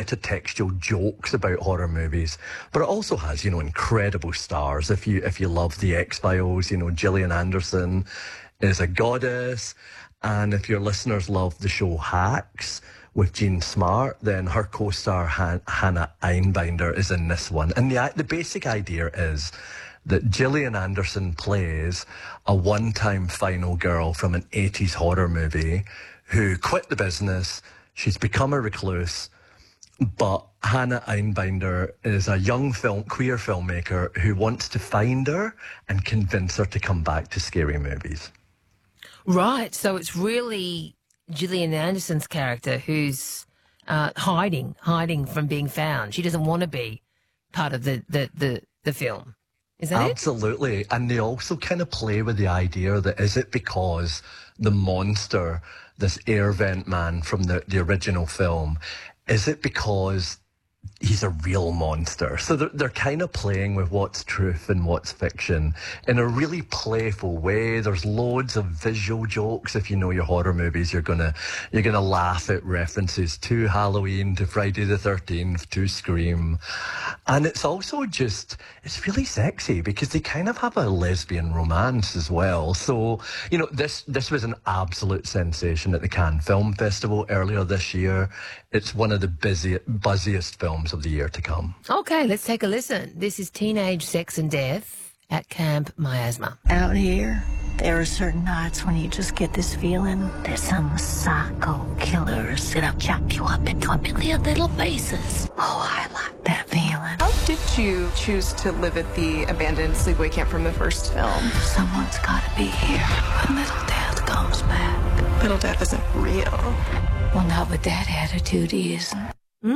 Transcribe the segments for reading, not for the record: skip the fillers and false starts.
metatextual jokes about horror movies, but it also has, incredible stars. If you love the X-Files, Gillian Anderson is a goddess. And if your listeners love the show Hacks with Jean Smart, then her co-star Hannah Einbinder is in this one. And the basic idea is that Gillian Anderson plays a one-time final girl from an 80s horror movie who quit the business. She's become a recluse, but Hannah Einbinder is a young queer filmmaker who wants to find her and convince her to come back to scary movies. Right, so it's really Gillian Anderson's character who's hiding from being found. She doesn't want to be part of the film. Is that Absolutely. It? And they also kind of play with the idea that is it because the monster, this air vent man from the original film, is it because he's a real monster? So they're kind of playing with what's truth and what's fiction in a really playful way. There's loads of visual jokes. If you know your horror movies, you're gonna laugh at references to Halloween, to Friday the 13th, to Scream. And it's also it's really sexy because they kind of have a lesbian romance as well. So, this was an absolute sensation at the Cannes Film Festival earlier this year. It's one of the buzziest films of the year to come. Okay, let's take a listen. This is Teenage Sex and Death at Camp Miasma. Out here, there are certain nights when you just get this feeling there's some psycho killers that'll chop you up into a million little pieces. Oh, I like that feeling. How did you choose to live at the abandoned sleepaway camp from the first film? Someone's gotta be here when little death comes back. Little death isn't real. Well, not with that attitude, he isn't.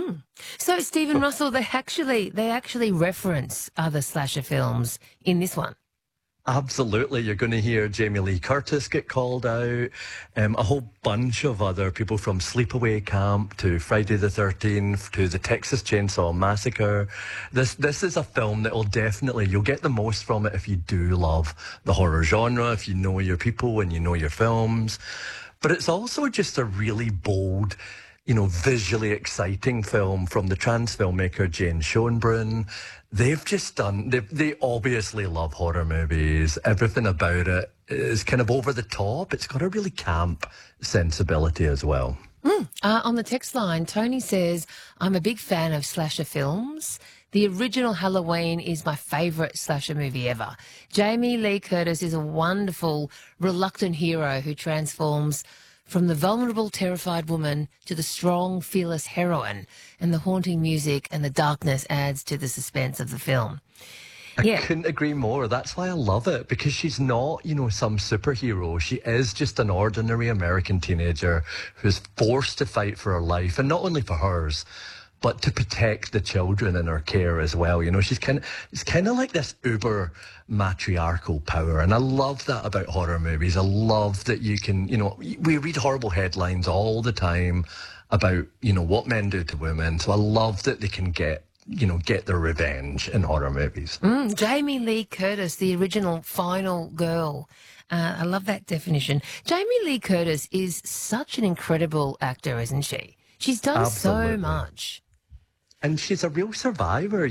So, Stephen Russell, they actually reference other slasher films in this one. Absolutely. You're going to hear Jamie Lee Curtis get called out, a whole bunch of other people from Sleepaway Camp to Friday the 13th to the Texas Chainsaw Massacre. This is a film that you'll get the most from it if you do love the horror genre, if you know your people and you know your films. But it's also just a really bold, visually exciting film from the trans filmmaker Jane Schoenbrunn. They've just they obviously love horror movies. Everything about it is kind of over the top. It's got a really camp sensibility as well. On the text line, Tony says, I'm a big fan of slasher films. The original Halloween is my favourite slasher movie ever. Jamie Lee Curtis is a wonderful, reluctant hero who transforms from the vulnerable, terrified woman to the strong, fearless heroine, and the haunting music and the darkness adds to the suspense of the film. I couldn't agree more. That's why I love it, because she's not, some superhero. She is just an ordinary American teenager who's forced to fight for her life, and not only for hers, but to protect the children in her care as well. It's kind of like this uber matriarchal power. And I love that about horror movies. I love that you can, we read horrible headlines all the time about, what men do to women. So I love that they can get their revenge in horror movies. Jamie Lee Curtis, the original final girl. I love that definition. Jamie Lee Curtis is such an incredible actor, isn't she? She's done Absolutely. So much. And she's a real survivor,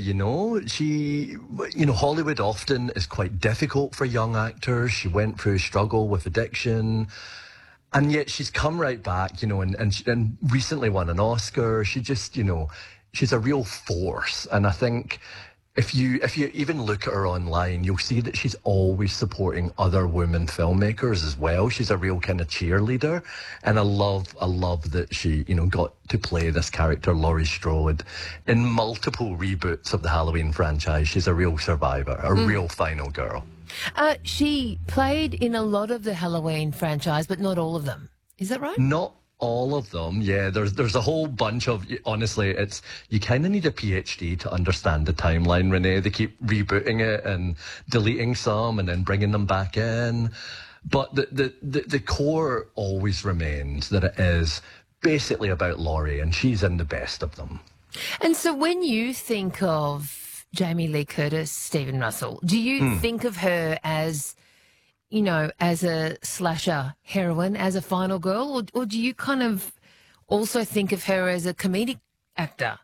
She, Hollywood often is quite difficult for young actors. She went through a struggle with addiction. And yet she's come right back, and recently won an Oscar. She just, she's a real force. And I think if you even look at her online, you'll see that she's always supporting other women filmmakers as well. She's a real kind of cheerleader. And I love that she, got to play this character, Laurie Strode, in multiple reboots of the Halloween franchise. She's a real survivor, a real final girl. She played in a lot of the Halloween franchise, but not all of them. Is that right? Not all of them, yeah. There's a whole bunch of, honestly, you kind of need a PhD to understand the timeline, Renee. They keep rebooting it and deleting some and then bringing them back in. But the core always remains that it is basically about Laurie, and she's in the best of them. And so when you think of Jamie Lee Curtis, Stephen Russell, do you think of her as, as a slasher heroine, as a final girl, or do you kind of also think of her as a comedic actor?